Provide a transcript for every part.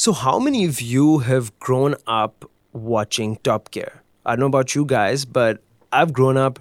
So, how many of you have grown up watching Top Gear? I don't know about you guys, but I've grown up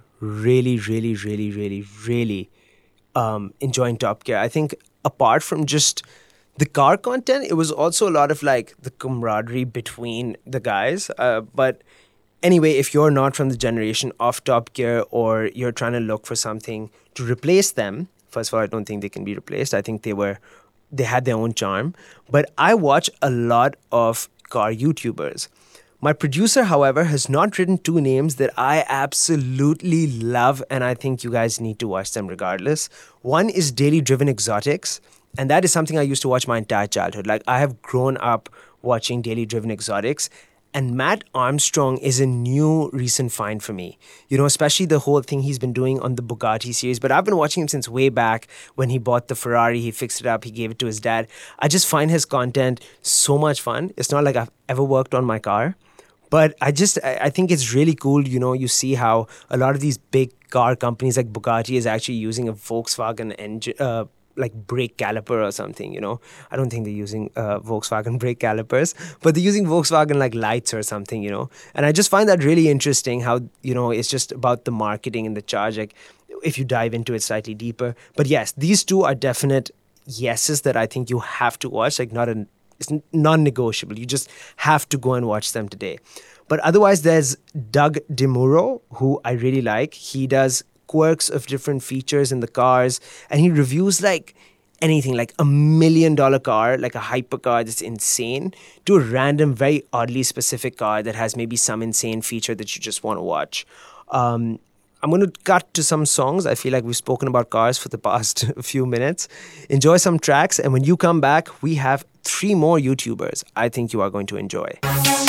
really enjoying Top Gear. I think apart from just the car content, it was also a lot of like the camaraderie between the guys. But anyway, if you're not from the generation of Top Gear or you're trying to look for something to replace them, first of all, I don't think they can be replaced. I think they had their own charm. But I watch a lot of car YouTubers. My producer, however, has not written two names that I absolutely love, and I think you guys need to watch them regardless. One is Daily Driven Exotics, and that is something I used to watch my entire childhood. Like, I have grown up watching Daily Driven Exotics, and Matt Armstrong is a new recent find for me. You know, especially the whole thing he's been doing on the Bugatti series. But I've been watching him since way back when he bought the Ferrari. He fixed it up. He gave it to his dad. I just find his content so much fun. It's not like I've ever worked on my car. But I think it's really cool. You know, you see how a lot of these big car companies like Bugatti is actually using a Volkswagen engine, like brake caliper or something, you know. I don't think they're using Volkswagen brake calipers, but they're using Volkswagen like lights or something, you know. And I just find that really interesting how, you know, it's just about the marketing and the charge, like if you dive into it slightly deeper. But yes, these two are definite yeses that I think you have to watch, like it's non-negotiable. You just have to go and watch them today. But otherwise, there's Doug DeMuro, who I really like. He does quirks of different features in the cars, and he reviews like anything, like $1 million car, like a hypercar that's insane, to a random, very oddly specific car that has maybe some insane feature that you just want to watch. I'm going to cut to some songs. I feel like we've spoken about cars for the past few minutes. Enjoy some tracks, and when you come back, we have 3 more YouTubers I think you are going to enjoy.